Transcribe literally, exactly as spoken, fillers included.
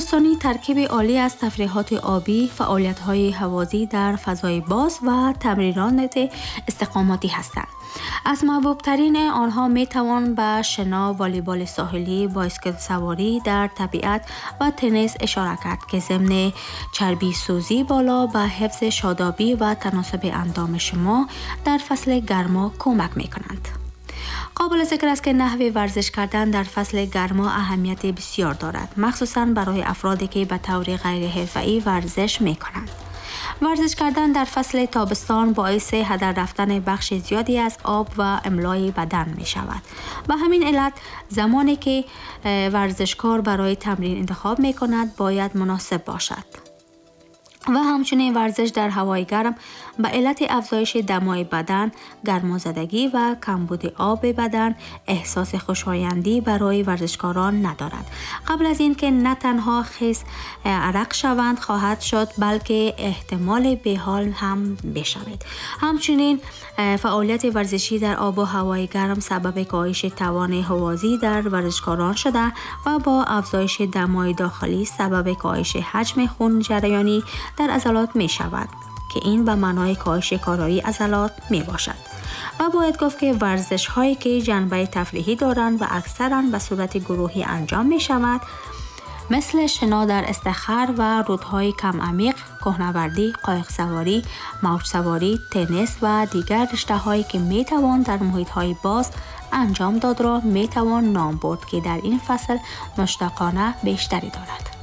کوهستانی ترکیب عالی از تفریحات آبی، فعالیت‌های هوازی در فضای باز و تمرینات استقامتی هستند. از محبوب‌ترین آنها می‌توان به شنا، والیبال ساحلی، بایسکل سواری در طبیعت و تنیس اشاره کرد که ضمن چربی سوزی بالا به حفظ شادابی و تناسب اندام شما در فصل گرما کمک می‌کنند. قابل ذکر است که نحوه ورزش کردن در فصل گرما اهمیت بسیار دارد، مخصوصاً برای افرادی که به طور غیر حرفه‌ای ورزش می‌کنند. ورزش کردن در فصل تابستان باعث هدر رفتن بخش زیادی از آب و املای بدن می شود. به همین علت زمانی که ورزشکار برای تمرین انتخاب می کند باید مناسب باشد. و همچنین ورزش در هوای گرم به علت افزایش دمای بدن، گرمازدگی و کمبود آب بدن احساس خوشایندی برای ورزشکاران ندارد. قبل از این که نه تنها خیس عرق شوند خواهد شد بلکه احتمال بحال هم بشود. همچنین فعالیت ورزشی در آب و هوای گرم سبب کاهش توان هوازی در ورزشکاران شده و با افزایش دمای داخلی سبب کاهش حجم خون جریانی در عضلات می شود که این به معنای کاهش کارایی عضلات می باشد. و باید گفت که ورزش هایی که جنبه تفریحی دارند و اکثرا به صورت گروهی انجام می شود مثل شنا در استخر و رودهای کم عمیق، کوهنوردی، قایق سواری، موج سواری، تنیس و دیگر رشته هایی که می توان در محیط های باز انجام داد را می توان نام برد که در این فصل مشتاقانه بیشتری دارد.